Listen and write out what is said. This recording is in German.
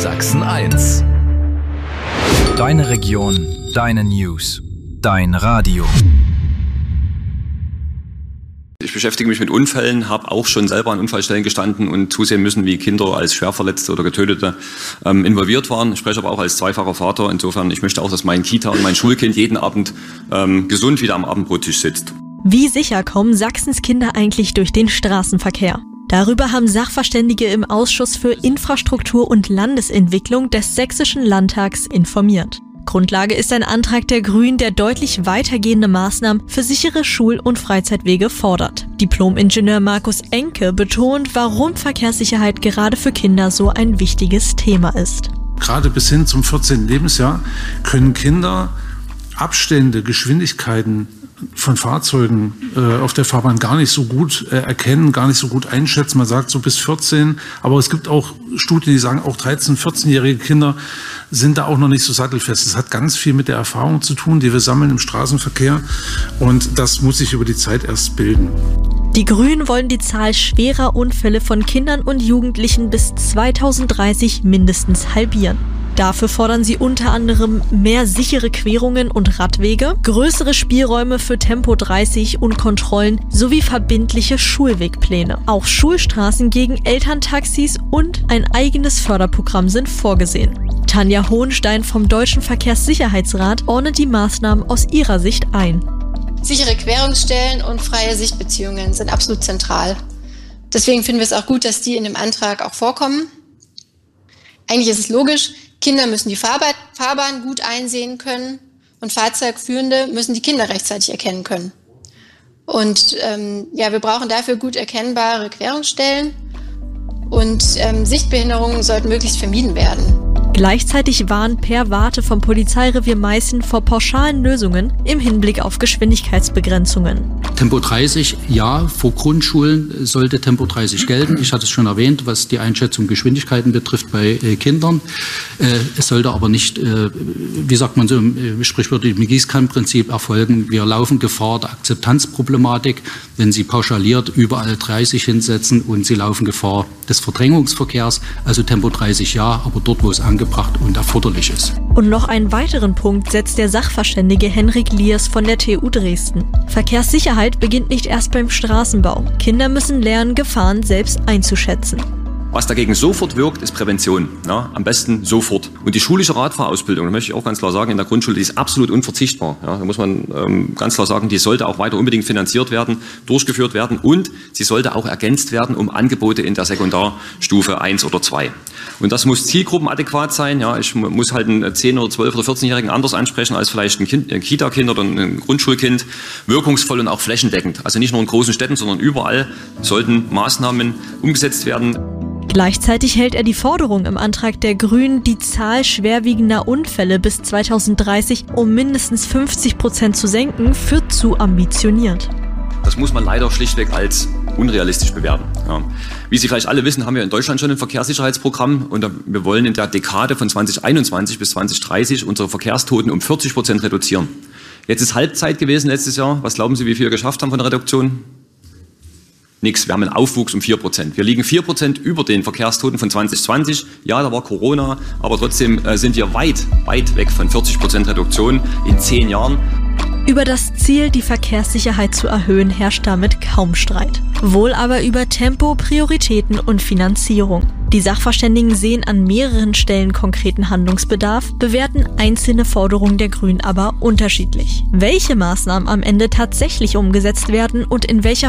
Sachsen 1. Deine Region, deine News, dein Radio. Ich beschäftige mich mit Unfällen, habe auch schon selber an Unfallstellen gestanden und zusehen müssen, wie Kinder als Schwerverletzte oder Getötete involviert waren. Ich spreche aber auch als zweifacher Vater. Insofern, ich möchte auch, dass mein Kita- und mein Schulkind jeden Abend gesund wieder am Abendbrottisch sitzt. Wie sicher kommen Sachsens Kinder eigentlich durch den Straßenverkehr? Darüber haben Sachverständige im Ausschuss für Infrastruktur und Landesentwicklung des Sächsischen Landtags informiert. Grundlage ist ein Antrag der Grünen, der deutlich weitergehende Maßnahmen für sichere Schul- und Freizeitwege fordert. Diplom-Ingenieur Markus Enke betont, warum Verkehrssicherheit gerade für Kinder so ein wichtiges Thema ist. Gerade bis hin zum 14. Lebensjahr können Kinder Abstände, Geschwindigkeiten von Fahrzeugen auf der Fahrbahn gar nicht so gut erkennen, gar nicht so gut einschätzen. Man sagt so bis 14, aber es gibt auch Studien, die sagen, auch 13-, 14-jährige Kinder sind da auch noch nicht so sattelfest. Das hat ganz viel mit der Erfahrung zu tun, die wir sammeln im Straßenverkehr, und das muss sich über die Zeit erst bilden. Die Grünen wollen die Zahl schwerer Unfälle von Kindern und Jugendlichen bis 2030 mindestens halbieren. Dafür fordern sie unter anderem mehr sichere Querungen und Radwege, größere Spielräume für Tempo 30 und Kontrollen sowie verbindliche Schulwegpläne. Auch Schulstraßen gegen Elterntaxis und ein eigenes Förderprogramm sind vorgesehen. Tanja Hohenstein vom Deutschen Verkehrssicherheitsrat ordnet die Maßnahmen aus ihrer Sicht ein. Sichere Querungsstellen und freie Sichtbeziehungen sind absolut zentral. Deswegen finden wir es auch gut, dass die in dem Antrag auch vorkommen. Eigentlich ist es logisch, Kinder müssen die Fahrbahn gut einsehen können und Fahrzeugführende müssen die Kinder rechtzeitig erkennen können. Und wir brauchen dafür gut erkennbare Querungsstellen und Sichtbehinderungen sollten möglichst vermieden werden. Gleichzeitig warnt Per Warte vom Polizeirevier Meißen vor pauschalen Lösungen im Hinblick auf Geschwindigkeitsbegrenzungen. Tempo 30, ja, vor Grundschulen sollte Tempo 30 gelten. Ich hatte es schon erwähnt, was die Einschätzung Geschwindigkeiten betrifft bei Kindern. Es sollte aber nicht, wie sagt man so im sprichwörtlichen Gießkannenprinzip erfolgen. Wir laufen Gefahr der Akzeptanzproblematik, wenn Sie pauschaliert überall 30 hinsetzen, und Sie laufen Gefahr des Verdrängungsverkehrs. Also Tempo 30 ja, aber dort, wo es angebracht und erforderlich ist. Und noch einen weiteren Punkt setzt der Sachverständige Henrik Liers von der TU Dresden. Verkehrssicherheit beginnt nicht erst beim Straßenbau. Kinder müssen lernen, Gefahren selbst einzuschätzen. Was dagegen sofort wirkt, ist Prävention. Ja, am besten sofort. Und die schulische Radfahrausbildung, da möchte ich auch ganz klar sagen, in der Grundschule, die ist absolut unverzichtbar. Ja, da muss man ganz klar sagen, die sollte auch weiter unbedingt finanziert werden, durchgeführt werden, und sie sollte auch ergänzt werden um Angebote in der Sekundarstufe 1 oder 2. Und das muss zielgruppenadäquat sein. Ja, ich muss halt einen 10- oder 12- oder 14-Jährigen anders ansprechen als vielleicht ein Kita-Kind oder ein Grundschulkind. Wirkungsvoll und auch flächendeckend. Also nicht nur in großen Städten, sondern überall sollten Maßnahmen umgesetzt werden. Gleichzeitig hält er die Forderung im Antrag der Grünen, die Zahl schwerwiegender Unfälle bis 2030 um mindestens 50% zu senken, für zu ambitioniert. Das muss man leider schlichtweg als unrealistisch bewerten. Ja. Wie Sie vielleicht alle wissen, haben wir in Deutschland schon ein Verkehrssicherheitsprogramm, und wir wollen in der Dekade von 2021 bis 2030 unsere Verkehrstoten um 40% reduzieren. Jetzt ist Halbzeit gewesen letztes Jahr. Was glauben Sie, wie viel wir geschafft haben von der Reduktion? Nichts. Wir haben einen Aufwuchs um 4%. Wir liegen 4% über den Verkehrstoten von 2020. Ja, da war Corona, aber trotzdem sind wir weit weg von 40% Reduktion in 10 Jahren. Über das Ziel, die Verkehrssicherheit zu erhöhen, herrscht damit kaum Streit. Wohl aber über Tempo, Prioritäten und Finanzierung. Die Sachverständigen sehen an mehreren Stellen konkreten Handlungsbedarf, bewerten einzelne Forderungen der Grünen aber unterschiedlich. Welche Maßnahmen am Ende tatsächlich umgesetzt werden und in welcher